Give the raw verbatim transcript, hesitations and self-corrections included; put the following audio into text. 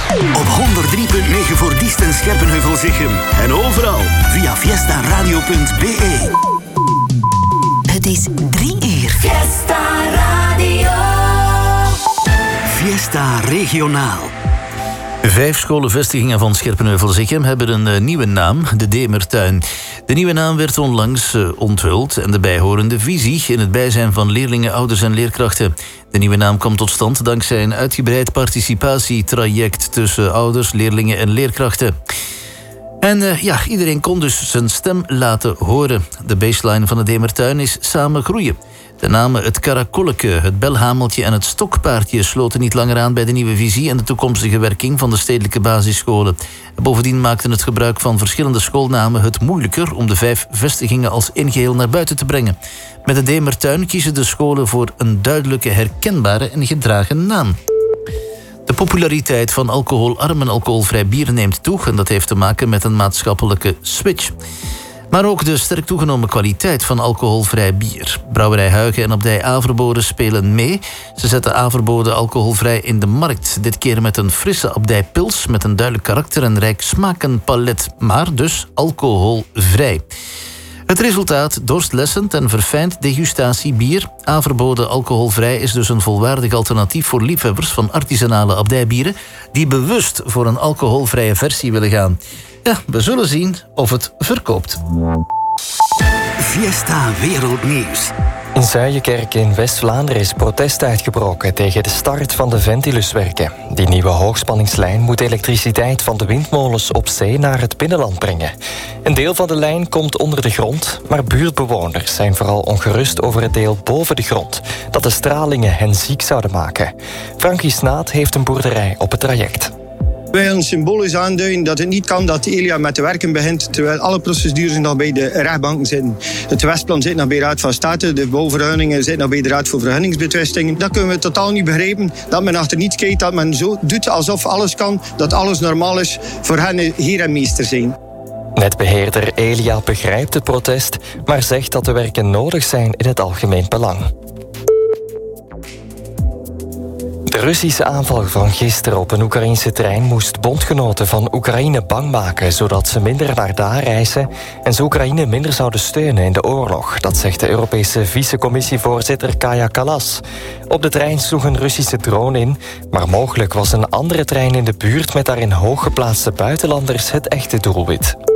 Op honderd drie punt negen voor Diest en Scherpenheuvel-Zichem. En overal via fiesta radio punt b e. Het is drie uur. Fiesta Radio. Fiesta regionaal. Vijf scholenvestigingen van Scherpenheuvel-Zichem hebben een uh, nieuwe naam, de Demertuin. De nieuwe naam werd onlangs uh, onthuld en de bijhorende visie in het bijzijn van leerlingen, ouders en leerkrachten. De nieuwe naam kwam tot stand dankzij een uitgebreid participatietraject tussen ouders, leerlingen en leerkrachten. En uh, ja, iedereen kon dus zijn stem laten horen. De baseline van de Demertuin is samen groeien. De namen het karakolleke, het belhameltje en het stokpaardje sloten niet langer aan bij de nieuwe visie en de toekomstige werking van de stedelijke basisscholen. Bovendien maakten het gebruik van verschillende schoolnamen het moeilijker om de vijf vestigingen als één geheel naar buiten te brengen. Met de Demertuin kiezen de scholen voor een duidelijke, herkenbare en gedragen naam. De populariteit van alcoholarm en alcoholvrij bier neemt toe en dat heeft te maken met een maatschappelijke switch. Maar ook de sterk toegenomen kwaliteit van alcoholvrij bier. Brouwerij Huygen en Abdij Averbode spelen mee. Ze zetten Averbode alcoholvrij in de markt. Dit keer met een frisse Abdij Pils met een duidelijk karakter en rijk smakenpalet. Maar dus alcoholvrij. Het resultaat, dorstlessend en verfijnd degustatiebier. Averbode alcoholvrij is dus een volwaardig alternatief voor liefhebbers van artisanale abdijbieren die bewust voor een alcoholvrije versie willen gaan. Ja, we zullen zien of het verkoopt. Fiesta Wereldnieuws. In Zuijenkerk in West-Vlaanderen is protest uitgebroken tegen de start van de Ventiluswerken. Die nieuwe hoogspanningslijn moet elektriciteit van de windmolens op zee naar het binnenland brengen. Een deel van de lijn komt onder de grond, maar buurtbewoners zijn vooral ongerust over het deel boven de grond, dat de stralingen hen ziek zouden maken. Frankie Snaat heeft een boerderij op het traject. Wij willen symbolisch aanduiden dat het niet kan dat Elia met de werken begint terwijl alle procedures nog bij de rechtbanken zitten. Het Westplan zit nog bij de Raad van State, de bouwvergunningen zitten nog bij de Raad voor Vergunningsbetwistingen. Dat kunnen we totaal niet begrijpen, dat men achter niets kijkt, dat men zo doet alsof alles kan, dat alles normaal is, voor hen heer en meester zijn. Netbeheerder Elia begrijpt het protest, maar zegt dat de werken nodig zijn in het algemeen belang. De Russische aanval van gisteren op een Oekraïnse trein moest bondgenoten van Oekraïne bang maken, zodat ze minder naar daar reizen en ze Oekraïne minder zouden steunen in de oorlog. Dat zegt de Europese vice-commissievoorzitter Kaja Kallas. Op de trein sloeg een Russische drone in, maar mogelijk was een andere trein in de buurt met daarin hooggeplaatste buitenlanders het echte doelwit.